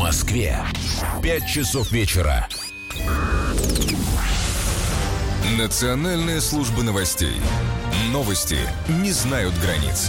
Москве 5 часов вечера. Национальная служба новостей. Новости не знают границ.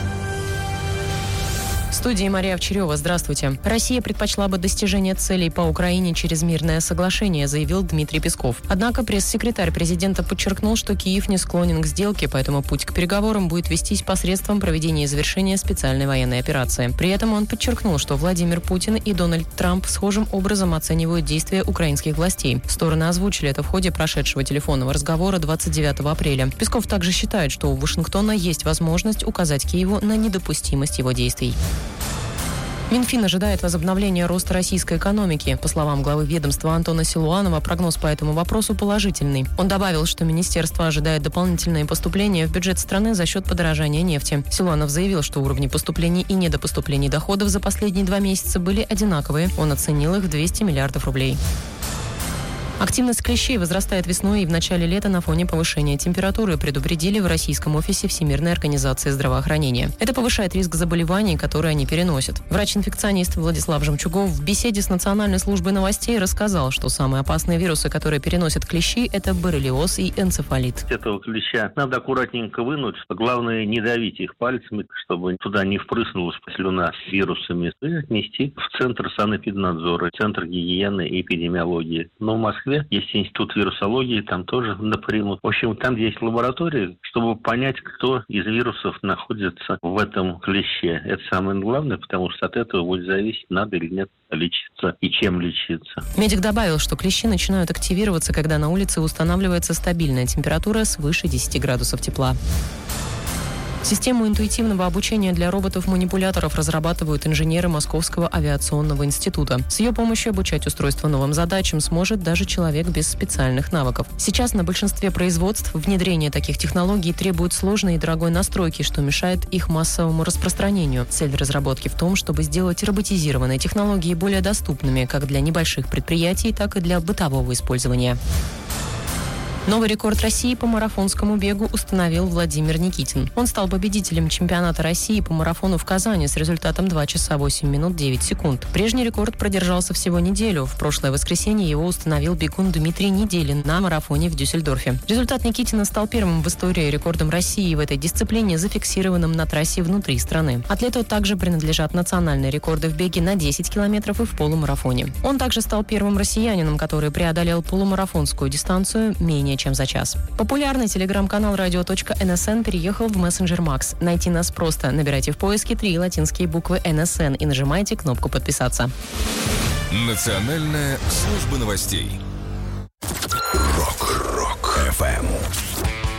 В студии Мария Овчарева. Здравствуйте. Россия предпочла бы достижение целей по Украине через мирное соглашение, заявил Дмитрий Песков. Однако пресс-секретарь президента подчеркнул, что Киев не склонен к сделке, поэтому путь к переговорам будет вестись посредством проведения и завершения специальной военной операции. При этом он подчеркнул, что Владимир Путин и Дональд Трамп схожим образом оценивают действия украинских властей. Стороны озвучили это в ходе прошедшего телефонного разговора 29 апреля. Песков также считает, что у Вашингтона есть возможность указать Киеву на недопустимость его действий. Минфин ожидает возобновления роста российской экономики. По словам главы ведомства Антона Силуанова, прогноз по этому вопросу положительный. Он добавил, что министерство ожидает дополнительные поступления в бюджет страны за счет подорожания нефти. Силуанов заявил, что уровни поступлений и недопоступлений доходов за последние 2 месяца были одинаковые. Он оценил их в 200 миллиардов рублей. Активность клещей возрастает весной и в начале лета на фоне повышения температуры, предупредили в российском офисе Всемирной организации здравоохранения. Это повышает риск заболеваний, которые они переносят. Врач-инфекционист Владислав Жемчугов в беседе с Национальной службой новостей рассказал, что самые опасные вирусы, которые переносят клещи, это боррелиоз и энцефалит. Этого клеща надо аккуратненько вынуть. Главное, не давить их пальцами, чтобы туда не впрыснулась слюна с вирусами. И отнести в Центр санэпиднадзора, Центр гигиены и эпидемиологии. Но в Москве есть институт вирусологии, там тоже напрямую. В общем, там есть лаборатория, чтобы понять, кто из вирусов находится в этом клеще. Это самое главное, потому что от этого будет зависеть, надо или нет лечиться и чем лечиться. Медик добавил, что клещи начинают активироваться, когда на улице устанавливается стабильная температура свыше 10 градусов тепла. Систему интуитивного обучения для роботов-манипуляторов разрабатывают инженеры Московского авиационного института. С ее помощью обучать устройство новым задачам сможет даже человек без специальных навыков. Сейчас на большинстве производств внедрение таких технологий требует сложной и дорогой настройки, что мешает их массовому распространению. Цель разработки в том, чтобы сделать роботизированные технологии более доступными как для небольших предприятий, так и для бытового использования. Новый рекорд России по марафонскому бегу установил Владимир Никитин. Он стал победителем чемпионата России по марафону в Казани с результатом 2 часа 8 минут 9 секунд. Прежний рекорд продержался всего неделю. В прошлое воскресенье его установил бегун Дмитрий Неделин на марафоне в Дюссельдорфе. Результат Никитина стал первым в истории рекордом России в этой дисциплине, зафиксированным на трассе внутри страны. Атлету также принадлежат национальные рекорды в беге на 10 километров и в полумарафоне. Он также стал первым россиянином, который преодолел полумарафонскую дистанцию менее чем за час. Популярный телеграм-канал radio.nsn переехал в мессенджер Макс. Найти нас просто. Набирайте в поиске 3 латинские буквы NSN и нажимайте кнопку «Подписаться». Национальная служба новостей.